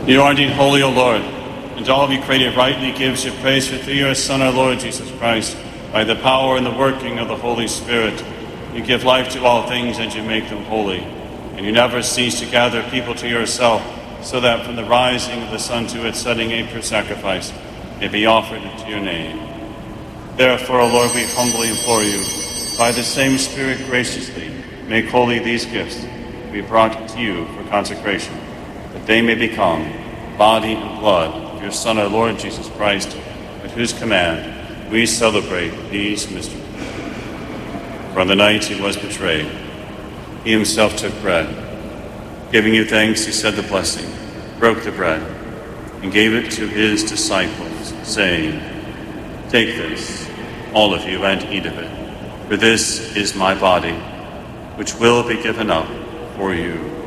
You are indeed holy, O Lord, and all of you created rightly gives you praise, for through your Son, our Lord Jesus Christ, by the power and the working of the Holy Spirit, you give life to all things and you make them holy. And you never cease to gather people to yourself, so that from the rising of the sun to its setting a pure sacrifice may be offered into your name. Therefore, O Lord, we humbly implore you, by the same Spirit graciously, make holy these gifts we brought to you for consecration, that they may become body and blood of your Son, our Lord Jesus Christ, at whose command we celebrate these mysteries. For on the night he was betrayed, he himself took bread. Giving you thanks, he said the blessing, broke the bread, and gave it to his disciples, saying, "Take this, all of you, and eat of it, for this is my body, which will be given up for you."